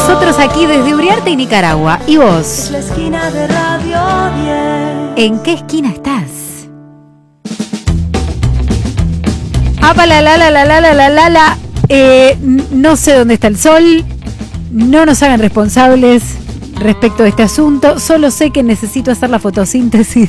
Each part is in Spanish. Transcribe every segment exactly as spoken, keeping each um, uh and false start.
nosotros aquí desde Uriarte y Nicaragua. ¿Y vos? Es la esquina de Radio diez. ¿En qué esquina estás? Apa la la la la la la la la la. Eh, no sé dónde está el sol. No nos hagan responsables respecto a este asunto. Solo sé que necesito hacer la fotosíntesis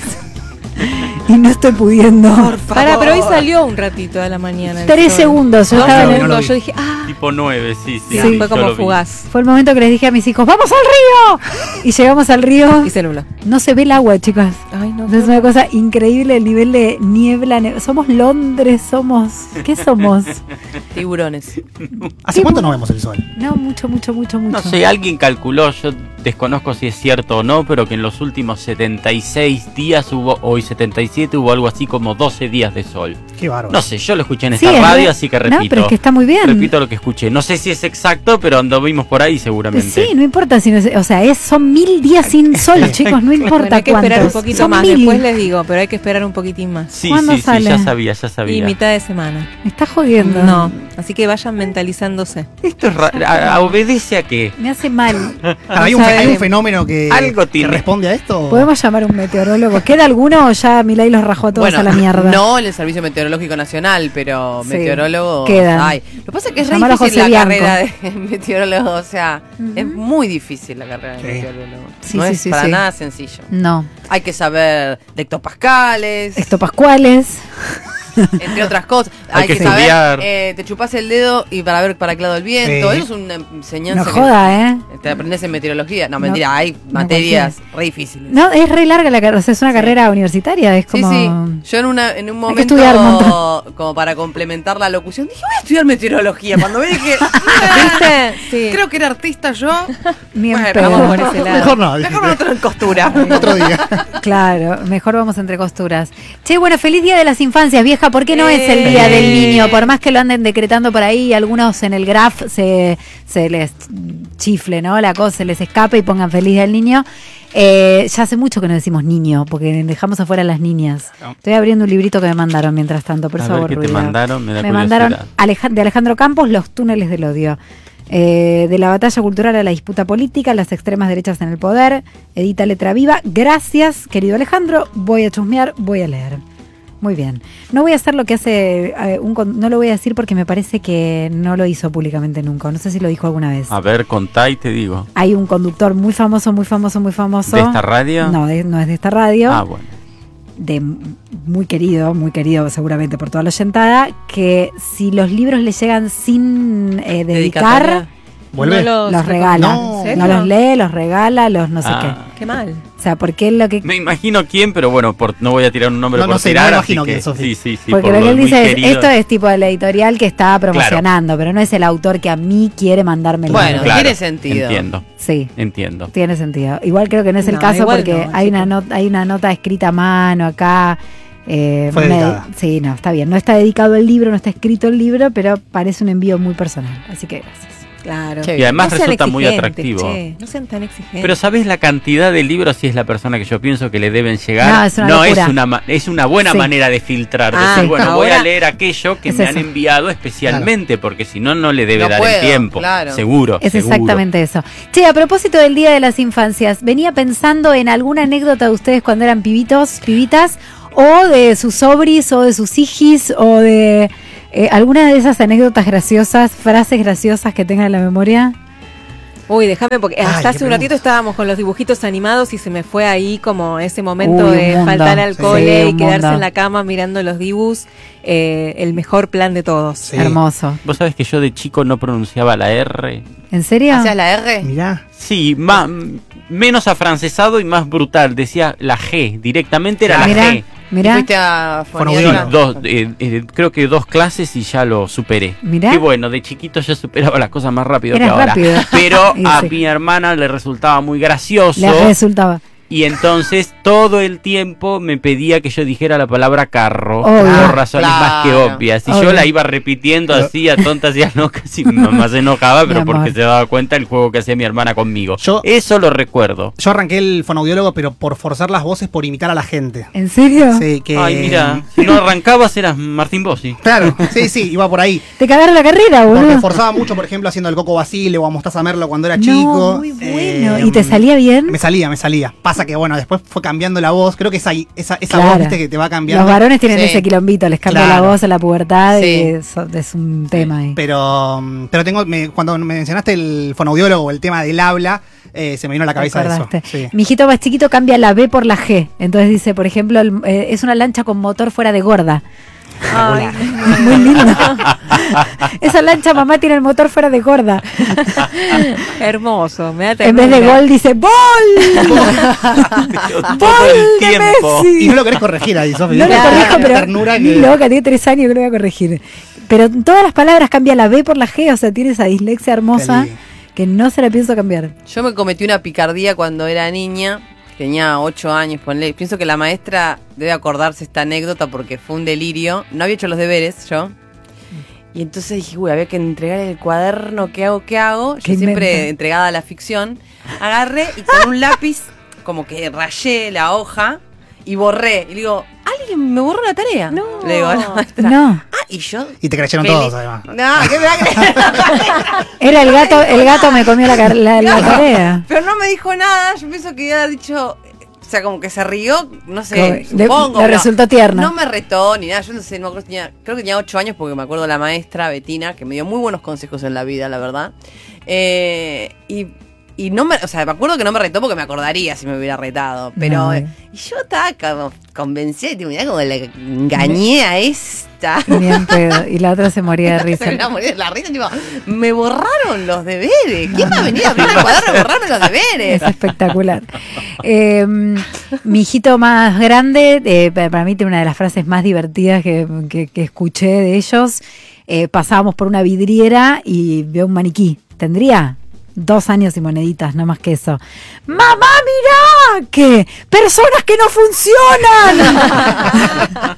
y no estoy pudiendo. Por favor. Para, pero hoy salió un ratito de la mañana. Tres segundos. Yo, Dos estaba segundos. en el... Yo dije, ah. Tipo nueve, sí, sí. Sí, sí, fue como fugaz. Fue el momento que les dije a mis hijos, ¡vamos al río! Y llegamos al río. Y se nubló. No se ve el agua, chicas. Ay, no. Es una cosa increíble el nivel de niebla. Ne- somos Londres, somos... ¿Qué somos? Tiburones. ¿Hace cuánto no vemos el sol? No, mucho, mucho, mucho, mucho. No sé, alguien calculó, yo desconozco si es cierto o no, pero que en los últimos setenta y seis días hubo, hoy setenta y siete, hubo algo así como doce días de sol. Qué bárbaro. No sé, yo lo escuché en Sí, esta es radio, re- así que No, repito. pero es que está muy bien. Repito lo que escuché. No sé si es exacto, pero anduvimos por ahí seguramente. Sí, no importa si no es, o sea, es, son mil días sin sol, chicos, no importa Bueno, hay que esperar un cuántos. poquito Son más. mil. Después les digo, pero hay que esperar un poquitín más. Sí, ¿Cuándo sí, sí, sale? ya sabía, ya sabía. Y mitad de semana. Me está jodiendo. No. Así que vayan mentalizándose. Esto es ra- a- a- obedece a qué. Me hace mal. Ah, ¿hay, un, fe- sabe. hay un fenómeno que, Algo que tiene. responde a esto? ¿Podemos llamar a un meteorólogo? ¿Queda alguno o ya Milei los rajó a todos Bueno, a la mierda? no en el Servicio Meteorológico Nacional, pero Sí, meteorólogos quedan. hay. Lo que pasa es que es re Llamar a difícil José la Bianco. carrera de meteorólogo, o sea, Ujú. es muy difícil la carrera de Sí. meteorólogo. Sí, no sí, es sí, para sí. nada sencillo. No. Hay que saber de hectopascales, Hectopascuales. entre otras cosas. Hay Hay, que que, saber, estudiar. eh, te chupas el dedo y para ver para qué lado el viento. Sí. Eso es una enseñanza No que joda, ¿eh? te aprendes en meteorología. No, No, mentira, hay no materias re difíciles. No, es re larga la carrera, o sea, es una Sí. carrera universitaria, es Sí, como... sí. Yo en, una, en un Hay que momento, estudiar un montón. como para complementar la locución, dije, voy a estudiar meteorología. Cuando me dije, ¿Viste? Sí. creo que era artista yo. Ni en Bueno, pedo. vamos por ese lado. Mejor no. Mejor no en costura. Otro día. Claro, mejor vamos entre costuras. Che, bueno, feliz Día de las Infancias, vieja. ¿Por qué no es el Día Eh. del Niño? Por más que lo anden decretando por ahí, algunos en el graph se, se les chifle, ¿no? La cosa se les escape y pongan feliz Día del Niño. Eh, ya hace mucho que no decimos niño, porque dejamos afuera a las niñas. Estoy abriendo un librito que me mandaron mientras tanto, por A favor. ver qué te Ruida. mandaron, me da Me curiosidad. mandaron Aleja- de Alejandro Campos, Los túneles del odio. Eh, de la batalla cultural a la disputa política, las extremas derechas en el poder, edita Letra Viva. Gracias, querido Alejandro. Voy a chusmear, voy a leer. Muy bien. No voy a hacer lo que hace eh, un con- no lo voy a decir porque me parece que no lo hizo públicamente nunca. No sé si lo dijo alguna vez. A ver, contá y te digo. Hay un conductor muy famoso, muy famoso, muy famoso. ¿De esta radio? No, de- no es de esta radio. Ah, bueno. De muy querido, muy querido seguramente por toda la oyentada, que si los libros le llegan sin eh, dedicar, Dedicatoria. ¿Vuelve? No los regala. No. ¿En serio? No los lee, los regala, los no sé Ah. qué. Qué mal. O sea, porque él lo que... Me imagino quién, pero bueno, por, no voy a tirar un nombre No, por no sé, tirar, no me así imagino que- quién, Sofi. Sí, sí, sí. Porque por lo que él muy dice es, querido. esto es tipo de la editorial que está promocionando, pero no es el autor que a mí quiere mandarme el Bueno, libro. Claro, tiene sentido. Entiendo, Sí, entiendo. tiene sentido. Igual creo que no es el No, caso igual porque no, hay, chico. una not- hay una nota escrita a mano acá. eh, Fue dedicada. sí, no, está bien. No está dedicado el libro, no está escrito el libro, pero parece un envío muy personal. Así que gracias. Claro. Che, Y además No sean resulta muy exigentes, atractivo. che. No sean tan exigentes. Pero ¿sabés la cantidad de libros si es la persona que yo pienso que le deben llegar? No, es una locura. es una ma- es una buena Sí. manera de filtrar. Ah, Decir, sí. bueno, voy Ahora- a leer aquello que Es me eso. han enviado especialmente, porque si no, no le debe No dar puedo, el tiempo. claro. Seguro. Es seguro. exactamente eso. Che, a propósito del Día de las Infancias, venía pensando en alguna anécdota de ustedes cuando eran pibitos, pibitas, o de sus sobris, o de sus hijis, o de eh, alguna de esas anécdotas graciosas, frases graciosas que tengan en la memoria. Uy, déjame, porque Ay, hasta qué hace un pregunta. ratito estábamos con los dibujitos animados y se me fue ahí como ese momento Uy, un de mundo. faltar al Sí, cole y un quedarse mundo. en la cama mirando los dibus. Eh, el mejor plan de todos. Sí. Hermoso. Vos sabés que yo de chico no pronunciaba la R. ¿En serio? ¿Hacías la R? Mirá. Sí, más, menos afrancesado y más brutal. Decía la G, directamente era la Mirá, G. ¿Y mirá, fuiste a Fonoaudiólogo. foniatra? Dos, eh, eh, creo que dos clases y ya lo superé. mirá. Qué bueno, de chiquito ya superaba las cosas más rápido Eras que ahora. rápido. Pero Y a sí. mi hermana le resultaba muy gracioso Le resultaba. Y entonces todo el tiempo me pedía que yo dijera la palabra carro, Obvio. por razones Claro. más que obvias. Y Obvio. yo la iba repitiendo así a tontas y a locas y mi mamá se enojaba, Mi pero amor. porque se daba cuenta del juego que hacía mi hermana conmigo. Yo- Eso lo recuerdo. Yo arranqué el fonoaudiólogo, pero por forzar las voces, por imitar a la gente. ¿En serio? Sí, que... Ay, mira, si no arrancabas eras Martín Bossi. Claro, sí, sí, iba por ahí. Te cagaron la carrera, Porque boludo. forzaba mucho, por ejemplo, haciendo el Coco Basile o a Mostaza Merlo cuando era No, chico. muy bueno. Eh, ¿Y te salía bien? Me salía, me salía. Pasa que, bueno, después fue cambiando la voz. Creo que esa, esa, esa Claro. voz, viste, que te va cambiando. Los varones tienen Sí. ese quilombito, les cambia Claro. la voz a la pubertad Sí. y eso es un tema ahí. Pero, mm, pero tengo, me- cuando me mencionaste el fonoaudiólogo o el tema del habla, eh, se me vino a la ¿Te cabeza eso. acordaste? Sí. Mi hijito más chiquito cambia la B por la G. Entonces dice, por ejemplo, el- eh, es una lancha con motor fuera de gorda. Ay, Muy lindo. Esa lancha, mamá, tiene el motor fuera de gorda. hermoso, me da En vez de ternura. gol dice ¡Bol! Pero todo ¡Bol el de tiempo. Messi! Y no lo querés corregir ahí, Sofi. No lo Claro. corrijo, pero Ternura ni que- loca, tiene tres años que lo voy a corregir. Pero en todas las palabras cambia la B por la G, o sea, tiene esa dislexia hermosa Qué lindo. que no se la pienso cambiar. Yo me cometí una picardía cuando era niña, tenía ocho años, ponle. Pienso que la maestra debe acordarse esta anécdota porque fue un delirio. No había hecho los deberes yo. Y entonces dije, uy, había que entregar el cuaderno, ¿qué hago, qué hago? Yo ¿Qué siempre inventa? entregada a la ficción. Agarré y con un lápiz como que rayé la hoja y borré. Y le digo, alguien me borró la tarea. No. Le digo a la maestra. No, Ah, y yo... Y te creyeron Feliz. todos, además. No, ¿qué me va a creer? era el gato, el gato me comió la, car- la- la tarea. Pero no me dijo nada, yo pienso que había dicho, o sea, como que se rió, no sé, Le- supongo. le pero resultó tierna. No me retó ni nada, yo no sé, no me acuerdo, tenía, creo que tenía ocho años porque me acuerdo la maestra Betina, que me dio muy buenos consejos en la vida, la verdad. Eh, y, y no me, o sea, me acuerdo que no me retó porque me acordaría si me hubiera retado, pero No, eh, y yo estaba como convencida y mirá como le engañé a esta. Y ni en pedo. Y la otra se moría de Se risa. me iba a morir de la risa, tipo, me borraron los deberes. ¿Quién va a venir a abrir el cuaderno y borrarme los deberes? Es espectacular. Eh, mi hijito más grande, eh, para mí tiene una de las frases más divertidas que, que- que escuché de ellos. Eh, pasábamos por una vidriera y veo un maniquí. ¿Tendría? Dos años y moneditas, no más que eso. ¡Mamá, mirá! ¿Qué? ¡Personas que no funcionan!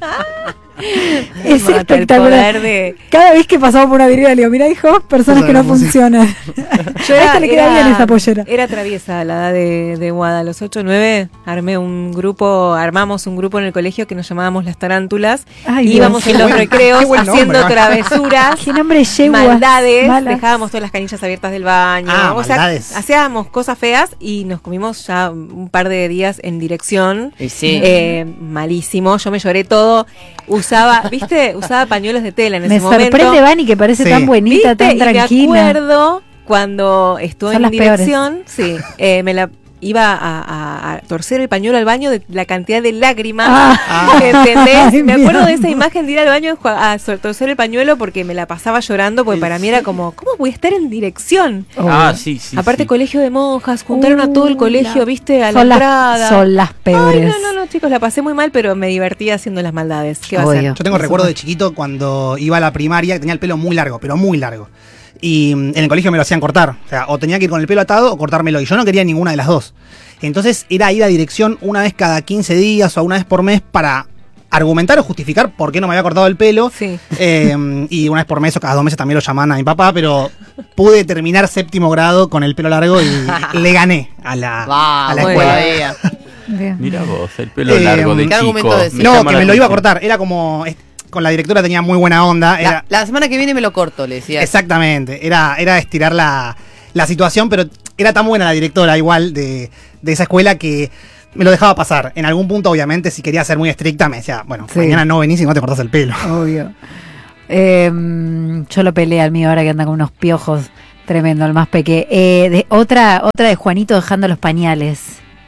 Es Mata el espectacular. poder de- Cada vez que pasamos por una vidriera le digo, mira hijo, personas que no funcionan. Yo A este le queda bien esa pollera. Era traviesa a la edad de, de Guada. A los ocho o nueve armé un grupo, armamos un grupo en el colegio que nos llamábamos Las Tarántulas. Ay, y Dios. íbamos Qué en los buen- recreos qué buen nombre, haciendo ¿no? travesuras. ¿Qué nombre yeguas? Maldades, Malas. dejábamos todas las canillas abiertas del baño, Ah, o sea, maldades. hacíamos cosas feas y nos comimos ya un par de días en dirección. Y sí. Eh, malísimo, yo me lloré todo. Usaba, ¿viste? Usaba pañuelos de tela en Me ese momento. sorprende, Vani, que parece Sí. tan buenita, ¿Viste? tan Y me tranquila. acuerdo cuando estuve Son en las dirección, sí, eh, me la iba a, a- a torcer el pañuelo al baño de la cantidad de lágrimas. Ah. ¿Entendés? Ay, me mi acuerdo de amor. esa imagen de ir al baño a jua- a sol- torcer el pañuelo porque me la pasaba llorando, porque para mí era como, ¿cómo voy a estar en dirección? Ah, sí, sí. Aparte, sí. colegio de monjas, juntaron a todo el Uh, colegio, la- viste, a la son, entrada. las, son las Ay, peores. no, no, no, chicos, la pasé muy mal, pero me divertí haciendo las maldades. ¿Qué va a Obvio. hacer? Yo tengo Eso recuerdo no. de chiquito cuando iba a la primaria, que tenía el pelo muy largo, pero muy largo. Y mm, en el colegio me lo hacían cortar. O sea, o tenía que ir con el pelo atado o cortármelo. Y yo no quería ninguna de las dos. Entonces era ir a dirección una vez cada quince días o una vez por mes para argumentar o justificar por qué no me había cortado el pelo. Sí. Eh, y una vez por mes o cada dos meses también lo llamaban a mi papá, pero pude terminar séptimo grado con el pelo largo y le gané a la, a la Vamos, escuela. todavía. Bien. Mira vos, el pelo Eh, largo de ¿qué chico. argumento decís? No, llama que la me lo iba a atención. cortar. Era como. es- Con la directora tenía muy buena onda. Era, La, la semana que viene me lo corto, le decía. exactamente. Era, era estirar la, la situación, pero era tan buena la directora igual de, de esa escuela que me lo dejaba pasar. En algún punto, obviamente, si quería ser muy estricta, me decía, bueno, Sí. mañana no venís y no te cortás el pelo. Obvio. Eh, yo lo peleé al mío ahora que anda con unos piojos tremendo, el más pequeño. Eh, de, otra, otra de Juanito dejando los pañales.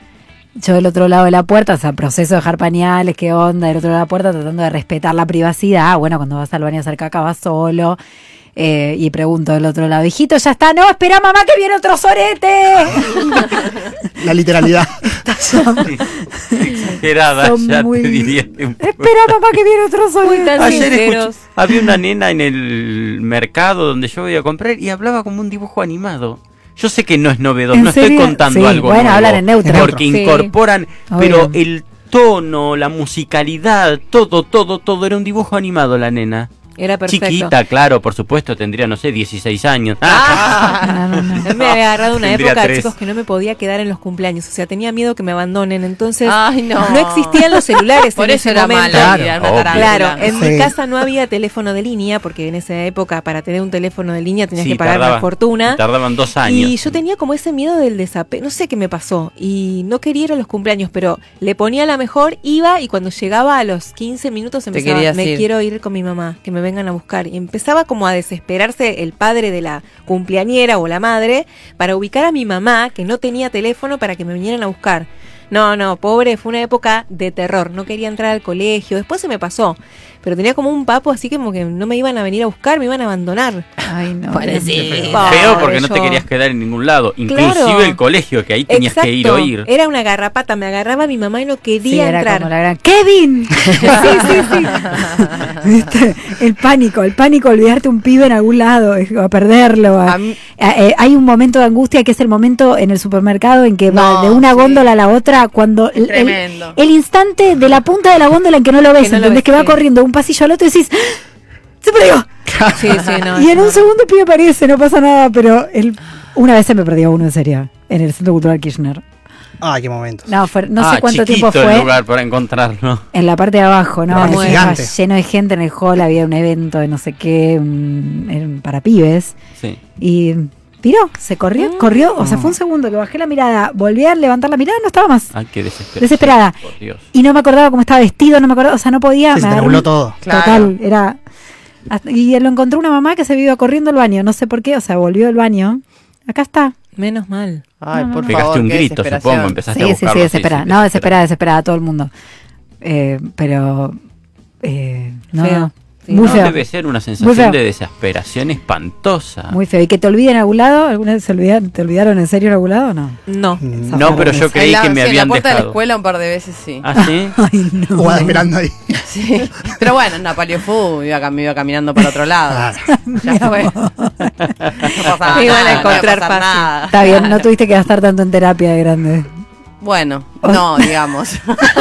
Yo del otro lado de la puerta, o sea, proceso de dejar pañales, qué onda, del otro lado de la puerta tratando de respetar la privacidad. Bueno, cuando vas al baño a hacer caca vas solo. Eh, y pregunto del otro lado, hijito, ya está, no, espera mamá que viene otro sorete. La literalidad. Exagerada, Son ya muy- te diría. un poco. Espera mamá que viene otro sorete. tan Ayer sinceros. escuché, había una nena en el mercado donde yo iba a comprar y hablaba como un dibujo animado. Yo sé que no es novedoso, ¿En no estoy serio? contando Sí, algo bueno, nuevo, hablan en neutro. porque Sí. incorporan, Obvio. pero el tono, la musicalidad, todo, todo, todo, era un dibujo animado la nena. Era perfecto. Chiquita, claro, por supuesto, tendría, no sé, dieciséis años. Ah. No, no, no. A mí me había agarrado una Tendría época, tres. chicos, que no me podía quedar en los cumpleaños. O sea, tenía miedo que me abandonen. Entonces, Ay, no. existían los celulares Por en eso ese era momento. mala Claro, mirar una obvio. tarántula. Claro, en Sí. mi casa no había teléfono de línea, porque en esa época para tener un teléfono de línea tenías Sí, que pagar tardaba- una fortuna. Tardaban dos años. Y yo tenía como ese miedo del desapego, no sé qué me pasó, y no quería ir a los cumpleaños, pero le ponía la mejor, iba, y cuando llegaba a los quince minutos empezaba, querías me ir. quiero ir con mi mamá, que me vengan a buscar. Y empezaba como a desesperarse el padre de la cumpleañera o la madre para ubicar a mi mamá, que no tenía teléfono, para que me vinieran a buscar. No, no, pobre, fue una época de terror, no quería entrar al colegio, después se me pasó, pero tenía como un papo así como que no me iban a venir a buscar, me iban a abandonar. Ay, no. Pobrecito. Feo porque no te yo- querías quedar en ningún lado, inclusive Claro. el colegio, que ahí tenías que ir o ir. Era una garrapata, me agarraba mi mamá y no Sí, quería era entrar. como la gran ¡Kevin! Sí, sí, sí. ¿Viste? El pánico, el pánico, olvidarte un pibe en algún lado, es- a perderlo. a- A mí- a- eh, hay un momento de angustia que es el momento en el supermercado en que va No, de una sí. góndola a la otra cuando el, el- Tremendo. el instante de la punta de la góndola en que no lo ves, Que no lo ¿entendés? ves, Que va sí. corriendo de un pasillo al otro y decís ¡Ah! ¡se perdió! Sí, sí, no, Y en no. un segundo el pibe aparece, no pasa nada, pero el, una vez se me perdió uno en serio, en el Centro Cultural Kirchner. Ay, qué momentos. No, fue- no Ah, sé cuánto chiquito tiempo fue. el lugar para encontrarlo. En la parte de abajo, ¿no? Pero Estaba gigante. lleno de gente en el hall, había un evento de no sé qué, un- era para pibes. Sí. Y piró, se corrió, corrió, o sea, fue un segundo que bajé la mirada, volví a levantar la mirada, no estaba más. Ay, qué desesperación. Desesperada. Por Dios. Y no me acordaba cómo estaba vestido, no me acordaba, o sea, no podía. Sí, se me te agarró nubló un- todo. Claro. Total, era. hasta- Y lo encontró una mamá que se iba corriendo al baño, no sé por qué, o sea, volvió al baño. Acá está. Menos mal. Ay, No, no, por no. Pegaste favor, un qué grito, desesperación. supongo, empezaste Sí, a sí, buscarlo. sí, desesperada. sí, no, desesperada, desesperada, todo el mundo. Eh, pero. Eh, no, Feo. no. Sí, Muy No, feo. debe ser una Muy feo. sensación de desesperación espantosa. Muy feo. ¿Y que te olviden en algún lado? ¿Alguna vez se olvidaron, te olvidaron en serio en algún lado o no? No. Mm. No, pero yo En creí la- que me sí, en habían la puerta de la dejado. escuela un par de veces sí. ¿Ah, sí? Ay, no. Jugada esperando ahí. Sí. Pero bueno, en Napalio Fu iba, cam- iba caminando para otro lado. Ya fue. No pasaba Me iban a nada, no iba encontrar pasar fácil. nada. Está bien, no tuviste que gastar tanto en terapia de grande. Bueno, no, digamos.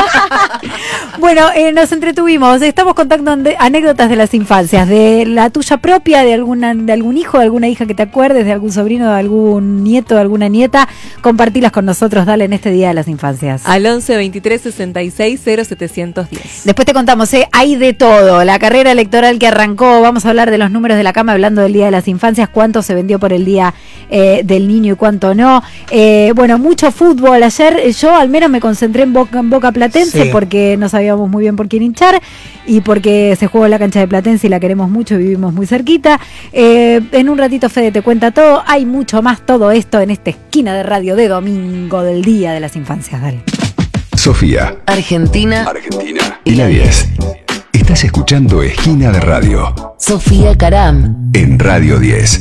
Bueno, eh, nos entretuvimos. Estamos contando ande- anécdotas de las infancias, de la tuya propia, de alguna, de algún hijo, de alguna hija que te acuerdes, de algún sobrino, de algún nieto, de alguna nieta. Compartilas con nosotros, dale, en este Día de las Infancias. Al once veintitrés sesenta y seis cero setecientos diez. Después te contamos, ¿eh? Hay de todo. La carrera electoral que arrancó, vamos a hablar de los números de la cama, hablando del Día de las Infancias, cuánto se vendió por el Día eh, del Niño y cuánto no. Eh, bueno, mucho fútbol. Ayer eh, yo al menos me concentré en Boca, en Boca Platense Sí. porque no sabíamos muy bien por quién hinchar y porque se jugó en la cancha de Platense y la queremos mucho y vivimos muy cerquita. Eh, en un ratito Fede te cuenta todo. Hay mucho más, todo esto en esta esquina de radio de domingo del Día de las Infancias. Dale. Sofía, Argentina, Argentina y la diez. Estás escuchando Esquina de Radio Sofía Caram. en Radio diez.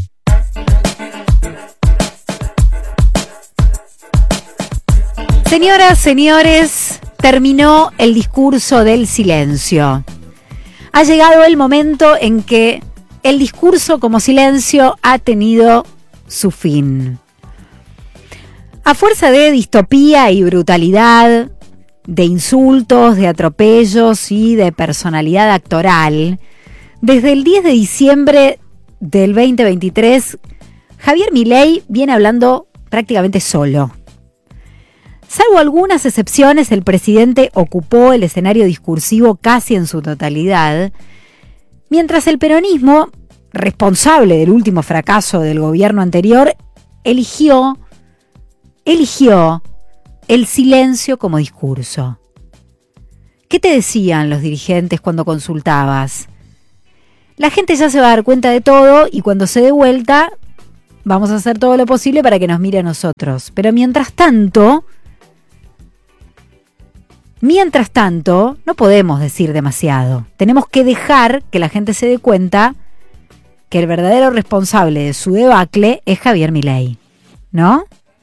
Señoras, señores, terminó el discurso del silencio. Ha llegado el momento en que el discurso como silencio ha tenido su fin. A fuerza de distopía y brutalidad, de insultos, de atropellos y de personalidad actoral, desde el diez de diciembre del veinte veintitrés, Javier Milei viene hablando prácticamente solo. Salvo algunas excepciones, el presidente ocupó el escenario discursivo casi en su totalidad, mientras el peronismo, responsable del último fracaso del gobierno anterior, eligió, eligió el silencio como discurso. ¿Qué te decían los dirigentes cuando consultabas? La gente ya se va a dar cuenta de todo y cuando se dé vuelta, vamos a hacer todo lo posible para que nos mire a nosotros. Pero mientras tanto... Mientras tanto, no podemos decir demasiado. Tenemos que dejar que la gente se dé cuenta que el verdadero responsable de su debacle es Javier Milei, ¿no?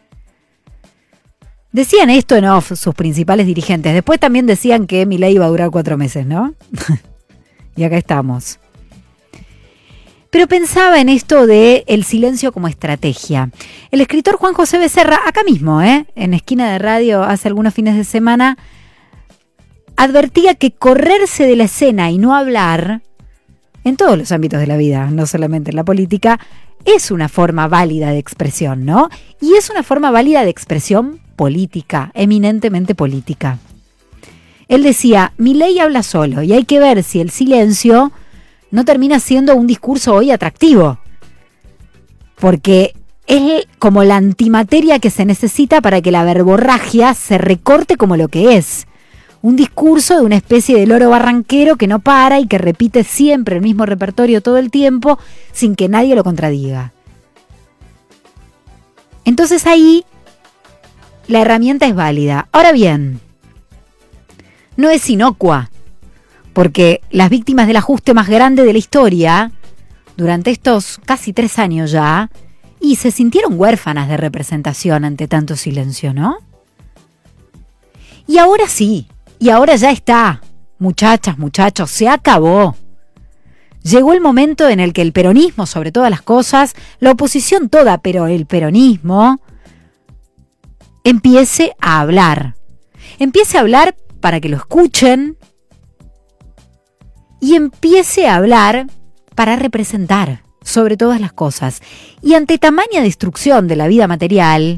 Decían esto en off sus principales dirigentes. Después también decían que Milei iba a durar cuatro meses, ¿no? Y acá estamos. Pero pensaba en esto de el silencio como estrategia. El escritor Juan José Becerra, acá mismo, ¿eh? en Esquina de Radio, hace algunos fines de semana, advertía que correrse de la escena y no hablar, en todos los ámbitos de la vida, no solamente en la política, es una forma válida de expresión, ¿no? Y es una forma válida de expresión política, eminentemente política. Él decía, Milei habla solo y hay que ver si el silencio no termina siendo un discurso hoy atractivo, porque es como la antimateria que se necesita para que la verborragia se recorte como lo que es. Un discurso de una especie de loro barranquero que no para y que repite siempre el mismo repertorio todo el tiempo sin que nadie lo contradiga. Entonces ahí la herramienta es válida. Ahora bien, no es inocua, porque las víctimas del ajuste más grande de la historia, durante estos casi tres años ya, y se sintieron huérfanas de representación ante tanto silencio, ¿no? Y ahora sí. Y ahora ya está, muchachas, muchachos, se acabó. Llegó el momento en el que el peronismo, sobre todas las cosas, la oposición toda, pero el peronismo, empiece a hablar. Empiece a hablar para que lo escuchen y empiece a hablar para representar, sobre todas las cosas. Y ante tamaña destrucción de la vida material,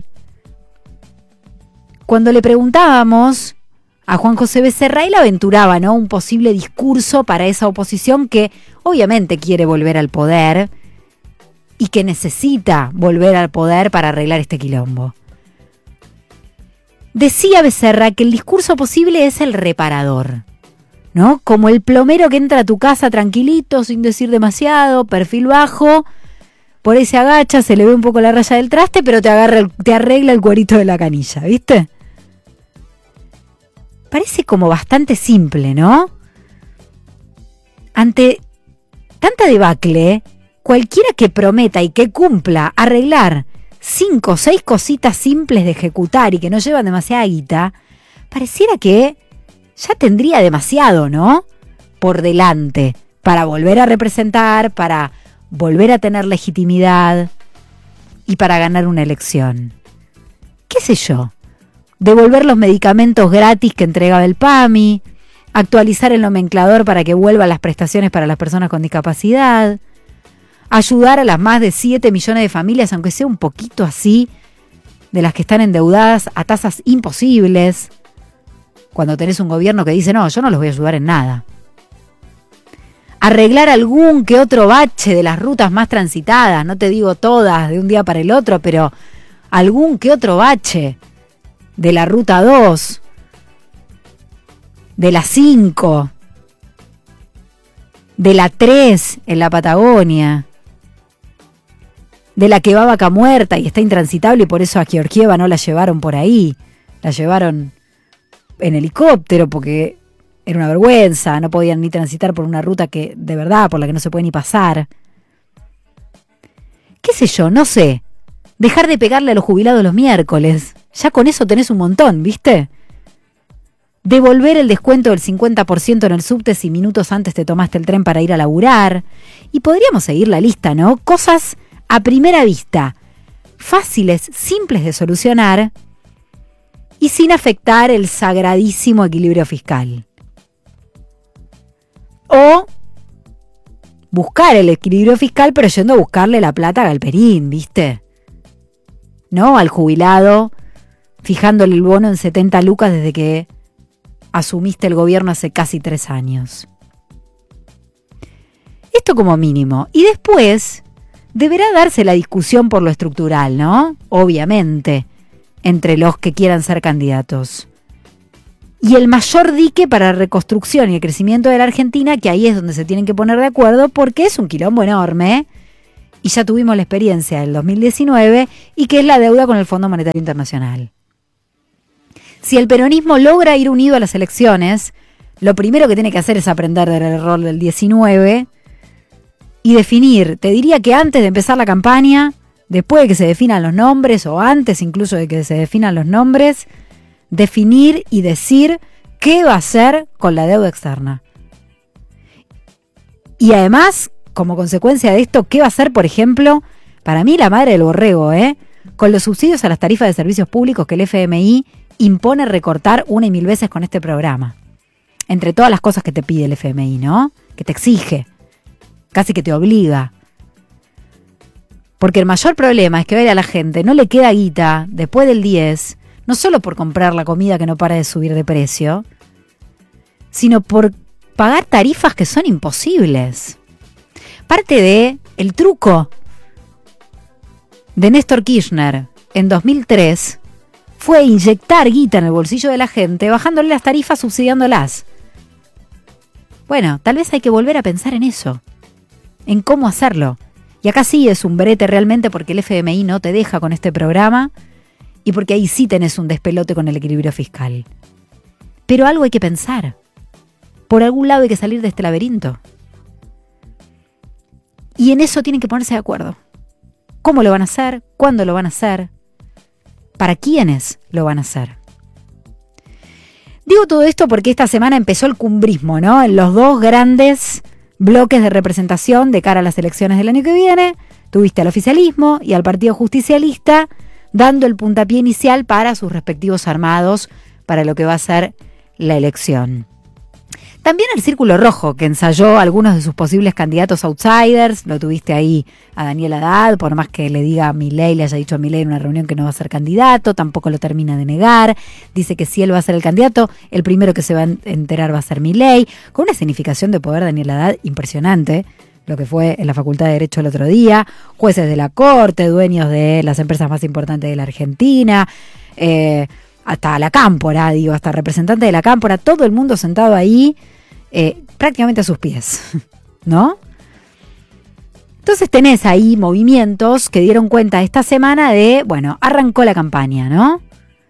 cuando le preguntábamos a Juan José Becerra, él aventuraba, ¿no?, un posible discurso para esa oposición que obviamente quiere volver al poder y que necesita volver al poder para arreglar este quilombo. Decía Becerra que el discurso posible es el reparador, ¿no? Como el plomero que entra a tu casa tranquilito, sin decir demasiado, perfil bajo, por ahí se agacha, se le ve un poco la raya del traste, pero te agarra el, te arregla el cuerito de la canilla, ¿viste? Parece como bastante simple, ¿no? Ante tanta debacle, cualquiera que prometa y que cumpla arreglar cinco o seis cositas simples de ejecutar y que no llevan demasiada guita, pareciera que ya tendría demasiado, ¿no?, por delante para volver a representar, para volver a tener legitimidad y para ganar una elección. ¿Qué sé yo? Devolver los medicamentos gratis que entregaba el P A M I, actualizar el nomenclador para que vuelvan las prestaciones para las personas con discapacidad, ayudar a las más de siete millones de familias, aunque sea un poquito así, de las que están endeudadas a tasas imposibles, cuando tenés un gobierno que dice, no, yo no los voy a ayudar en nada. Arreglar algún que otro bache de las rutas más transitadas, no te digo todas de un día para el otro, pero algún que otro bache de la ruta dos, de la cinco, de la tres en la Patagonia, de la que va a Vaca Muerta y está intransitable y por eso a Georgieva no la llevaron por ahí, la llevaron en helicóptero porque era una vergüenza, no podían ni transitar por una ruta que de verdad, por la que no se puede ni pasar. ¿Qué sé yo? No sé. Dejar de pegarle a los jubilados los miércoles. Ya con eso tenés un montón, ¿viste? Devolver el descuento del cincuenta por ciento en el subte si minutos antes te tomaste el tren para ir a laburar. Y podríamos seguir la lista, ¿no? Cosas a primera vista, fáciles, simples de solucionar y sin afectar el sagradísimo equilibrio fiscal. O buscar el equilibrio fiscal, pero yendo a buscarle la plata a Galperín, ¿viste? No al jubilado, fijándole el bono en setenta lucas desde que asumiste el gobierno hace casi tres años. Esto como mínimo. Y después deberá darse la discusión por lo estructural, ¿no? Obviamente, entre los que quieran ser candidatos. Y el mayor dique para la reconstrucción y el crecimiento de la Argentina, que ahí es donde se tienen que poner de acuerdo, porque es un quilombo enorme, y ya tuvimos la experiencia del dos mil diecinueve, y que es la deuda con el Fondo Monetario Internacional. Si el peronismo logra ir unido a las elecciones, lo primero que tiene que hacer es aprender del error del diecinueve y definir, te diría que antes de empezar la campaña, después de que se definan los nombres, o antes incluso de que se definan los nombres, definir y decir qué va a hacer con la deuda externa. Y además, como consecuencia de esto, ¿qué va a hacer, por ejemplo, para mí la madre del borrego, eh? con los subsidios a las tarifas de servicios públicos que el F M I impone recortar una y mil veces con este programa? Entre todas las cosas que te pide el F M I, ¿no? Que te exige, casi que te obliga. Porque el mayor problema es que hoy a la gente no le queda guita después del diez, no solo por comprar la comida que no para de subir de precio, sino por pagar tarifas que son imposibles. Parte de el truco de Néstor Kirchner en dos mil tres fue inyectar guita en el bolsillo de la gente, bajándole las tarifas, subsidiándolas. Bueno, tal vez hay que volver a pensar en eso, en cómo hacerlo. Y acá sí es un brete realmente porque el F M I no te deja con este programa y porque ahí sí tenés un despelote con el equilibrio fiscal. Pero algo hay que pensar. Por algún lado hay que salir de este laberinto. Y en eso tienen que ponerse de acuerdo. ¿Cómo lo van a hacer? ¿Cuándo lo van a hacer? ¿Para quiénes lo van a hacer? Digo todo esto porque esta semana empezó el cumbrismo, ¿no? En los dos grandes bloques de representación de cara a las elecciones del año que viene. Tuviste al oficialismo y al Partido Justicialista dando el puntapié inicial para sus respectivos armados para lo que va a ser la elección. También el Círculo Rojo, que ensayó algunos de sus posibles candidatos outsiders. Lo tuviste ahí a Daniel Haddad, por más que le diga a Milei, le haya dicho a Milei en una reunión que no va a ser candidato, tampoco lo termina de negar. Dice que si él va a ser el candidato, el primero que se va a enterar va a ser Milei, con una significación de poder Daniel Haddad impresionante, lo que fue en la Facultad de Derecho el otro día, jueces de la Corte, dueños de las empresas más importantes de la Argentina, eh, hasta la Cámpora, digo, hasta representante de la Cámpora, todo el mundo sentado ahí, Eh, prácticamente a sus pies, ¿no? Entonces tenés ahí movimientos que dieron cuenta esta semana de, bueno, arrancó la campaña, ¿no?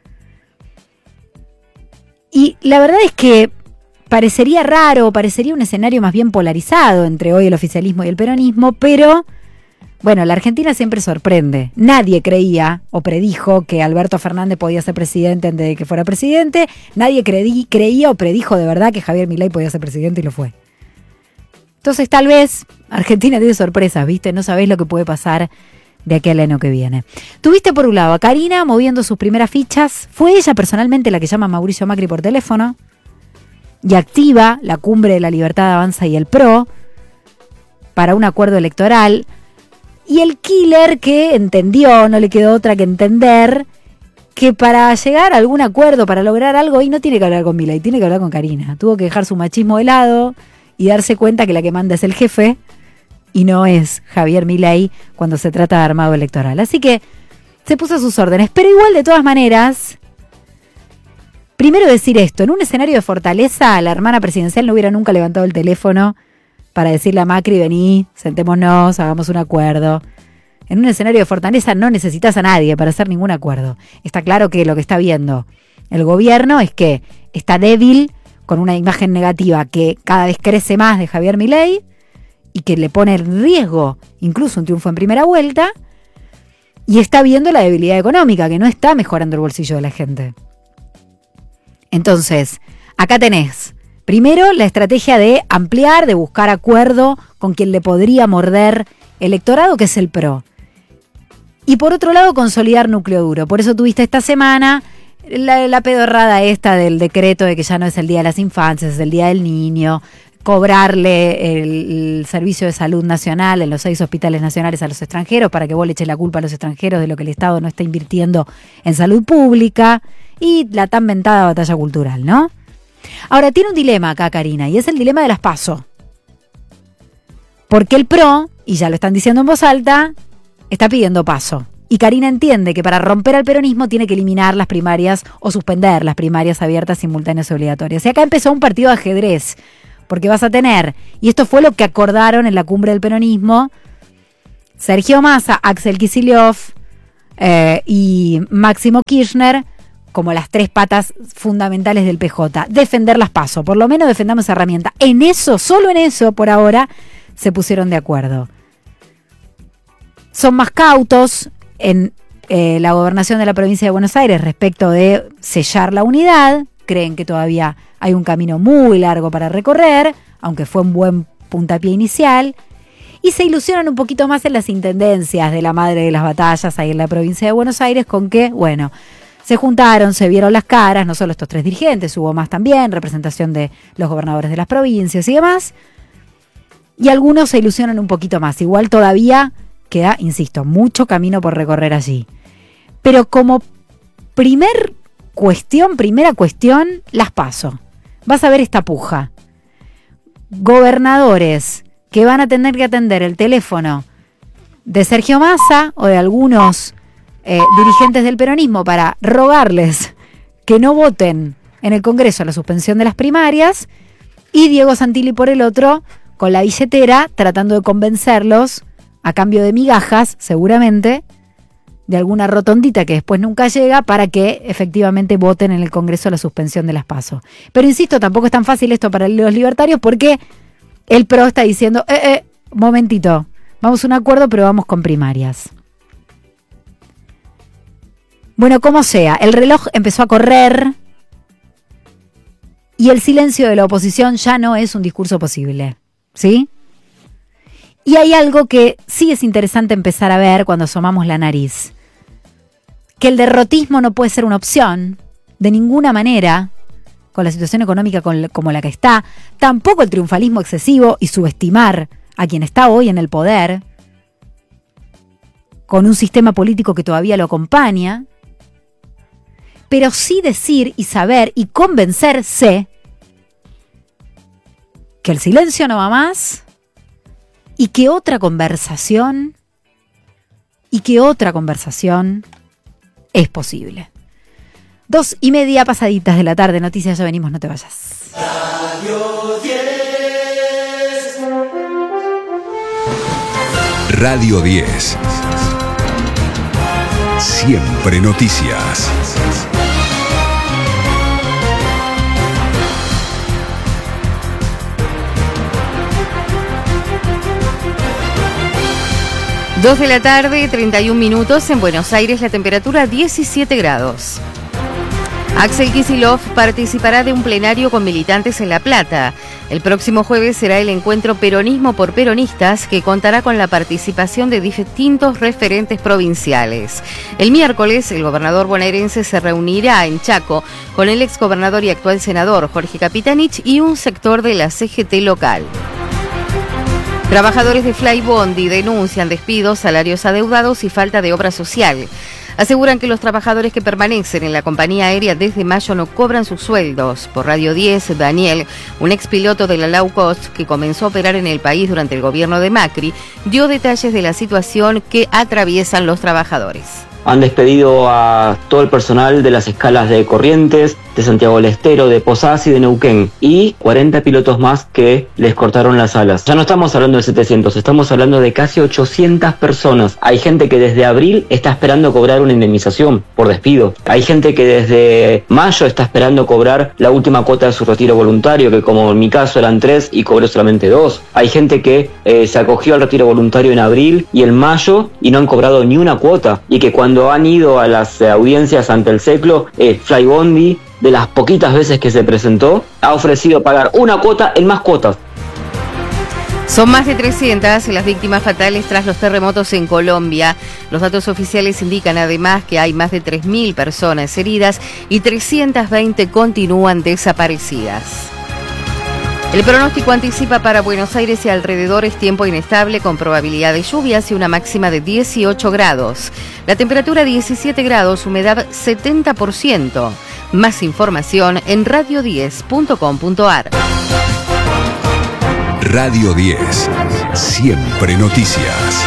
Y la verdad es que parecería raro, parecería un escenario más bien polarizado entre hoy el oficialismo y el peronismo, pero, bueno, la Argentina siempre sorprende. Nadie creía o predijo que Alberto Fernández podía ser presidente antes de que fuera presidente. Nadie creí, creía o predijo de verdad que Javier Milei podía ser presidente y lo fue. Entonces tal vez Argentina tiene sorpresas, ¿viste? No sabés lo que puede pasar de aquí al año que viene. Tuviste por un lado a Karina moviendo sus primeras fichas. Fue ella personalmente la que llama a Mauricio Macri por teléfono y activa la cumbre de la Libertad Avanza y el P R O para un acuerdo electoral. Y el killer que entendió, no le quedó otra que entender, que para llegar a algún acuerdo, para lograr algo, y no tiene que hablar con Milei, tiene que hablar con Karina. Tuvo que dejar su machismo de lado y darse cuenta que la que manda es el jefe y no es Javier Milei cuando se trata de armado electoral. Así que se puso a sus órdenes. Pero igual, de todas maneras, primero decir esto, en un escenario de fortaleza, la hermana presidencial no hubiera nunca levantado el teléfono para decirle a Macri, vení, sentémonos, hagamos un acuerdo. En un escenario de fortaleza no necesitas a nadie para hacer ningún acuerdo. Está claro que lo que está viendo el gobierno es que está débil, con una imagen negativa que cada vez crece más de Javier Milei y que le pone en riesgo incluso un triunfo en primera vuelta, y está viendo la debilidad económica, que no está mejorando el bolsillo de la gente. Entonces, acá tenés primero, la estrategia de ampliar, de buscar acuerdo con quien le podría morder electorado, que es el P R O. Y por otro lado, consolidar núcleo duro. Por eso tuviste esta semana la, la pedorrada esta del decreto de que ya no es el Día de las Infancias, es el Día del Niño, cobrarle el, el servicio de salud nacional en los seis hospitales nacionales a los extranjeros para que vos le eches la culpa a los extranjeros de lo que el Estado no está invirtiendo en salud pública, y la tan ventada batalla cultural, ¿no? Ahora, tiene un dilema acá, Karina, y es el dilema de las PASO. Porque el P R O, y ya lo están diciendo en voz alta, está pidiendo PASO. Y Karina entiende que para romper al peronismo tiene que eliminar las primarias o suspender las primarias abiertas, simultáneas y obligatorias. Y acá empezó un partido de ajedrez, porque vas a tener, y esto fue lo que acordaron en la cumbre del peronismo, Sergio Massa, Axel Kicillof eh, y Máximo Kirchner, como las tres patas fundamentales del P J. Defender las PASO, por lo menos defendamos esa herramienta. En eso, solo en eso, por ahora, se pusieron de acuerdo. Son más cautos en eh, la gobernación de la provincia de Buenos Aires respecto de sellar la unidad. Creen que todavía hay un camino muy largo para recorrer, aunque fue un buen puntapié inicial. y se ilusionan un poquito más en las intendencias de la madre de las batallas ahí en la provincia de Buenos Aires con que, bueno, se juntaron, se vieron las caras, no solo estos tres dirigentes, hubo más también, representación de los gobernadores de las provincias y demás, y algunos se ilusionan un poquito más. Igual todavía queda, insisto, mucho camino por recorrer allí. Pero como primer cuestión, primera cuestión, las paso. Vas a ver esta puja. Gobernadores que van a tener que atender el teléfono de Sergio Massa o de algunos eh, dirigentes del peronismo para rogarles que no voten en el Congreso la suspensión de las primarias, y Diego Santilli por el otro, con la billetera, tratando de convencerlos, a cambio de migajas, seguramente, de alguna rotondita que después nunca llega, para que efectivamente voten en el Congreso la suspensión de las PASO. Pero insisto, tampoco es tan fácil esto para los libertarios, porque el P R O está diciendo, eh, eh, momentito, vamos a un acuerdo, pero vamos con primarias. Bueno, como sea, el reloj empezó a correr y el silencio de la oposición ya no es un discurso posible, ¿sí? Y hay algo que sí es interesante empezar a ver cuando asomamos la nariz. Que el derrotismo no puede ser una opción, de ninguna manera, con la situación económica como la que está. Tampoco el triunfalismo excesivo y subestimar a quien está hoy en el poder, con un sistema político que todavía lo acompaña. Pero sí decir y saber y convencerse que el silencio no va más y que otra conversación y que otra conversación es posible. Dos y media pasaditas de la tarde, noticias, ya venimos, no te vayas. Radio diez. Radio diez. Siempre noticias. Dos de la tarde, treinta y un minutos, en Buenos Aires la temperatura diecisiete grados. Axel Kicillof participará de un plenario con militantes en La Plata. El próximo jueves será el encuentro Peronismo por Peronistas, que contará con la participación de distintos referentes provinciales. El miércoles, el gobernador bonaerense se reunirá en Chaco con el exgobernador y actual senador Jorge Capitanich y un sector de la C G T local. Trabajadores de Flybondi denuncian despidos, salarios adeudados y falta de obra social. Aseguran que los trabajadores que permanecen en la compañía aérea desde mayo no cobran sus sueldos. Por Radio diez, Daniel, un expiloto de la low cost que comenzó a operar en el país durante el gobierno de Macri, dio detalles de la situación que atraviesan los trabajadores. Han despedido a todo el personal de las escalas de Corrientes, de Santiago del Estero, de Posadas y de Neuquén, y cuarenta pilotos más que les cortaron las alas. Ya no estamos hablando de setecientos, estamos hablando de casi ochocientas personas. Hay gente que desde abril está esperando cobrar una indemnización por despido. Hay gente que desde mayo está esperando cobrar la última cuota de su retiro voluntario, que como en mi caso eran tres y cobró solamente dos. Hay gente que eh, se acogió al retiro voluntario en abril y en mayo y no han cobrado ni una cuota, y que cuando han ido a las eh, audiencias ante el SECLO, eh, Flybondi, de las poquitas veces que se presentó, ha ofrecido pagar una cuota en más cuotas. Son más de trescientas las víctimas fatales tras los terremotos en Colombia. Los datos oficiales indican además que hay más de tres mil personas heridas y trescientas veinte continúan desaparecidas. El pronóstico anticipa para Buenos Aires y alrededores tiempo inestable con probabilidad de lluvias y una máxima de dieciocho grados. La temperatura diecisiete grados, humedad setenta por ciento. Más información en radio diez punto com punto a r. Radio diez. Siempre noticias.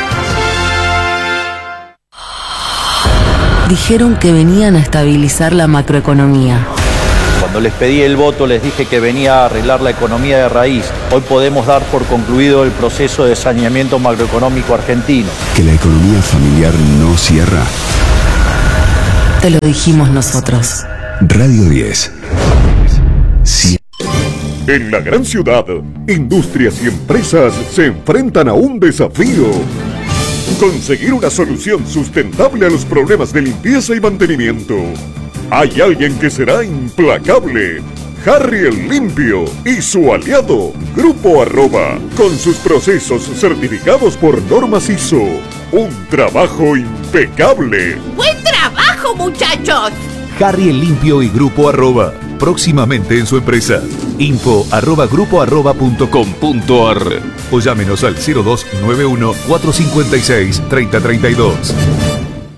Dijeron que venían a estabilizar la macroeconomía. Cuando les pedí el voto les dije que venía a arreglar la economía de raíz. Hoy podemos dar por concluido el proceso de saneamiento macroeconómico argentino. Que la economía familiar no cierra. Te lo dijimos nosotros. Radio diez. Sí. En la gran ciudad, industrias y empresas se enfrentan a un desafío. Conseguir una solución sustentable a los problemas de limpieza y mantenimiento. Hay alguien que será implacable. Harry el Limpio y su aliado, Grupo Arroba, con sus procesos certificados por normas I S O. Un trabajo impecable. ¡Buen trabajo, muchachos! Harry el Limpio y Grupo Arroba, próximamente en su empresa. Info arroba grupo arroba punto com punto ar o llámenos al cero dos nueve uno cuatro cinco seis tres cero tres dos.